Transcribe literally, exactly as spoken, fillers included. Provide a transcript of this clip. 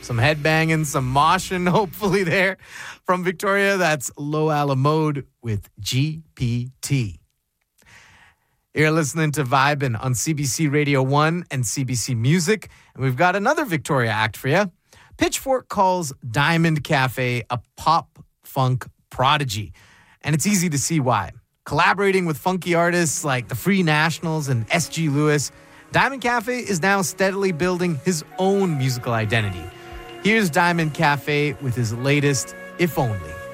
some headbanging, some moshing, hopefully there. From Victoria, that's Low Alamode with G P T. You're listening to Vibin' on C B C Radio one and C B C Music. And we've got another Victoria act for you. Pitchfork calls Diamond Cafe a pop-funk prodigy. And it's easy to see why. Collaborating with funky artists like the Free Nationals and S G Lewis, Diamond Cafe is now steadily building his own musical identity. Here's Diamond Cafe with his latest, If Only.